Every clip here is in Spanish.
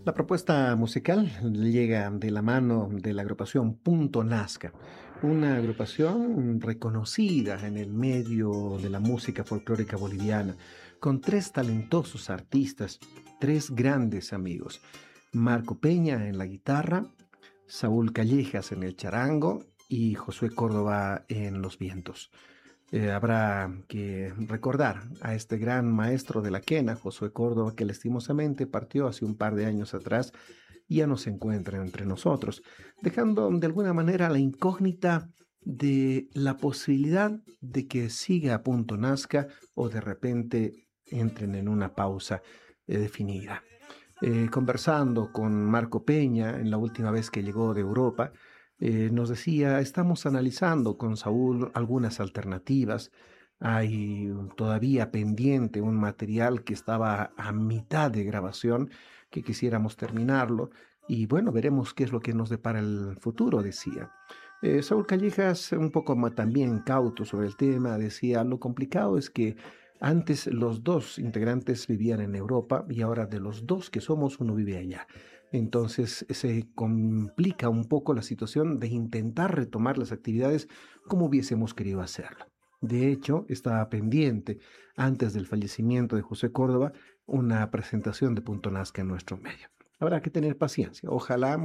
La propuesta musical llega de la mano de la agrupación Punto Nazca, una agrupación reconocida en el medio de la música folclórica boliviana, con tres talentosos artistas, tres grandes amigos: Marco Peña en la guitarra, Saúl Callejas en el charango y Josué Córdoba en los vientos. Habrá que recordar a este gran maestro de la quena, Josué Córdoba, que lastimosamente partió hace un par de años atrás y ya no se encuentra entre nosotros, dejando de alguna manera la incógnita de la posibilidad de que siga a punto Nazca o de repente entren en una pausa definida. Conversando con Marco Peña en la última vez que llegó de Europa, nos decía: estamos analizando con Saúl algunas alternativas. Hay todavía pendiente un material que estaba a mitad de grabación, que quisiéramos terminarlo, y bueno, veremos qué es lo que nos depara el futuro, decía. Saúl Callejas, un poco también cauto sobre el tema, decía: lo complicado es que antes los dos integrantes vivían en Europa y ahora de los dos que somos, uno vive allá. Entonces se complica un poco la situación de intentar retomar las actividades como hubiésemos querido hacerlo. De hecho, estaba pendiente, antes del fallecimiento de José Córdoba, una presentación de Punto Nazca en nuestro medio. Habrá que tener paciencia. Ojalá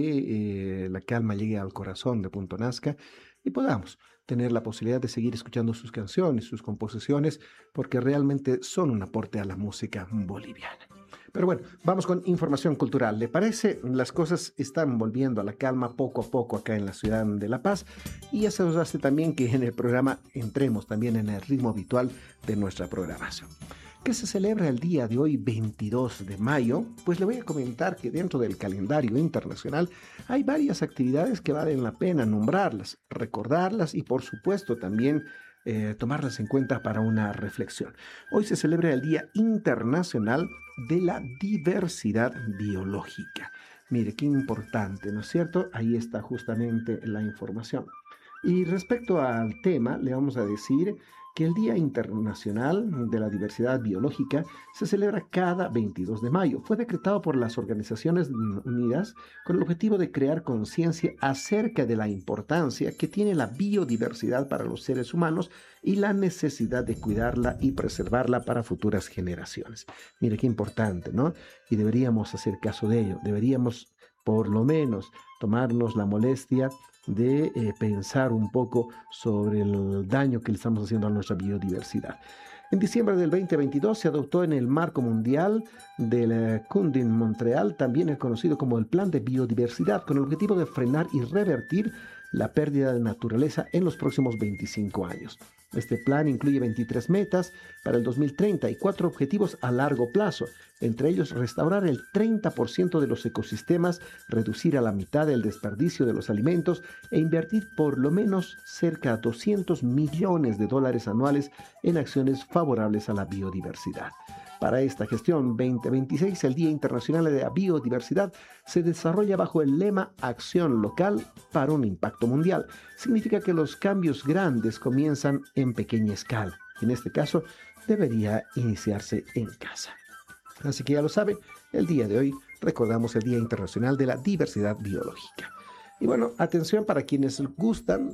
que la calma llegue al corazón de Punto Nazca y podamos tener la posibilidad de seguir escuchando sus canciones, sus composiciones, porque realmente son un aporte a la música boliviana. Pero bueno, vamos con información cultural. ¿Le parece? Las cosas están volviendo a la calma poco a poco acá en la ciudad de La Paz, y eso nos hace también que en el programa entremos también en el ritmo habitual de nuestra programación. ¿Qué se celebra el día de hoy, 22 de mayo? Pues le voy a comentar que dentro del calendario internacional hay varias actividades que valen la pena nombrarlas, recordarlas y por supuesto también tomarlas en cuenta para una reflexión. Hoy se celebra el Día Internacional de la Diversidad Biológica. Mire, qué importante, ¿no es cierto? Ahí está justamente la información. Y respecto al tema, le vamos a decir que el Día Internacional de la Diversidad Biológica se celebra cada 22 de mayo. Fue decretado por las Organizaciones Unidas con el objetivo de crear conciencia acerca de la importancia que tiene la biodiversidad para los seres humanos y la necesidad de cuidarla y preservarla para futuras generaciones. Mire qué importante, ¿no? Y deberíamos hacer caso de ello. Deberíamos por lo menos tomarnos la molestia de pensar un poco sobre el daño que le estamos haciendo a nuestra biodiversidad. En diciembre del 2022 se adoptó en el marco mundial del Cundin-Montreal, también es conocido como el Plan de Biodiversidad, con el objetivo de frenar y revertir la pérdida de naturaleza en los próximos 25 años. Este plan incluye 23 metas para el 2030 y 4 objetivos a largo plazo, entre ellos restaurar el 30% de los ecosistemas, reducir a la mitad el desperdicio de los alimentos e invertir por lo menos cerca de $200 millones anuales en acciones favorables a la biodiversidad. Para esta gestión 2026, el Día Internacional de la Biodiversidad se desarrolla bajo el lema Acción Local para un Impacto Mundial. Significa que los cambios grandes comienzan en pequeña escala. En este caso, debería iniciarse en casa. Así que ya lo saben, el día de hoy recordamos el Día Internacional de la Diversidad Biológica. Y bueno, atención para quienes gustan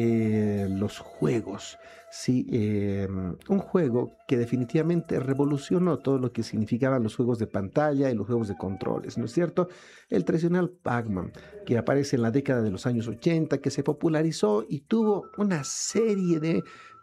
de los juegos. Sí, un juego que definitivamente revolucionó todo lo que significaban los juegos de pantalla y los juegos de controles, ¿no es cierto? El tradicional Pac-Man, que aparece en la década de los años 80, que se popularizó y tuvo una serie de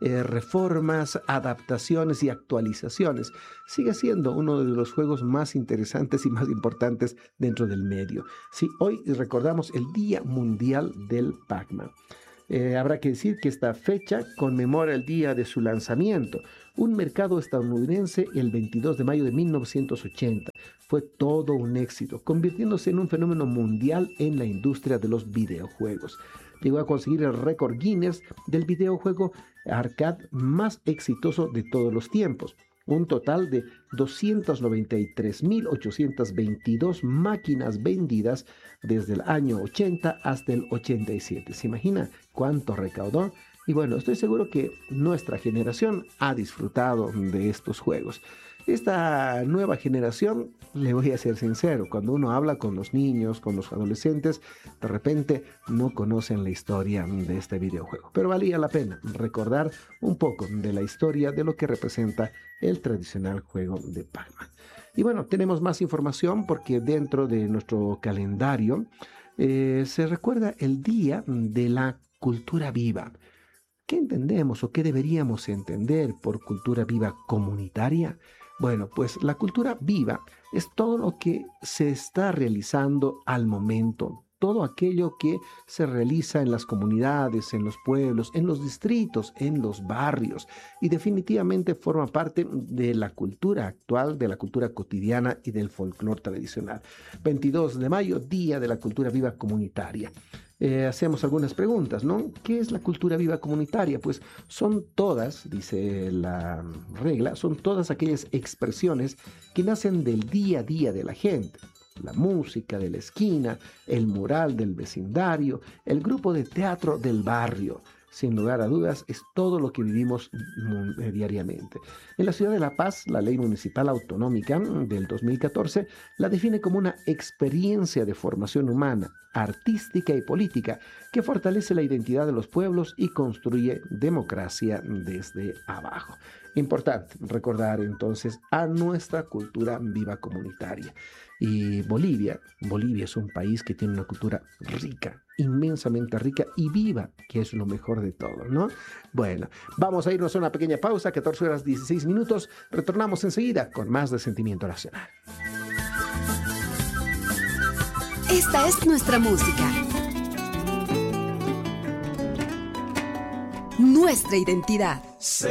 reformas, adaptaciones y actualizaciones. Sigue siendo uno de los juegos más interesantes y más importantes dentro del medio. Sí, hoy recordamos el Día Mundial del Pac-Man. Habrá que decir que esta fecha conmemora el día de su lanzamiento, un mercado estadounidense el 22 de mayo de 1980. Fue todo un éxito, convirtiéndose en un fenómeno mundial en la industria de los videojuegos. Llegó a conseguir el récord Guinness del videojuego arcade más exitoso de todos los tiempos. Un total de 293.822 máquinas vendidas desde el año 80 hasta el 87. ¿Se imagina cuánto recaudó? Y bueno, estoy seguro que nuestra generación ha disfrutado de estos juegos. Esta nueva generación, le voy a ser sincero, cuando uno habla con los niños, con los adolescentes, de repente no conocen la historia de este videojuego. Pero valía la pena recordar un poco de la historia de lo que representa el tradicional juego de Pac-Man. Y bueno, tenemos más información porque dentro de nuestro calendario se recuerda el Día de la Cultura Viva. ¿Qué entendemos o qué deberíamos entender por cultura viva comunitaria? Bueno, pues la cultura viva es todo lo que se está realizando al momento, todo aquello que se realiza en las comunidades, en los pueblos, en los distritos, en los barrios, y definitivamente forma parte de la cultura actual, de la cultura cotidiana y del folclore tradicional. 22 de mayo, Día de la Cultura Viva Comunitaria. Hacemos algunas preguntas, ¿no? ¿Qué es la cultura viva comunitaria? Pues son todas, dice la regla, son todas aquellas expresiones que nacen del día a día de la gente. La música de la esquina, el mural del vecindario, el grupo de teatro del barrio. Sin lugar a dudas, es todo lo que vivimos diariamente. En la ciudad de La Paz, la Ley Municipal Autonómica del 2014 la define como una experiencia de formación humana, artística y política que fortalece la identidad de los pueblos y construye democracia desde abajo. Importante recordar entonces a nuestra cultura viva comunitaria. Y Bolivia es un país que tiene una cultura rica, inmensamente rica y viva, que es lo mejor de todo, ¿no? Bueno, vamos a irnos a una pequeña pausa, 14 horas 16 minutos. Retornamos enseguida con más de Sentimiento Nacional. Esta es nuestra música, nuestra identidad.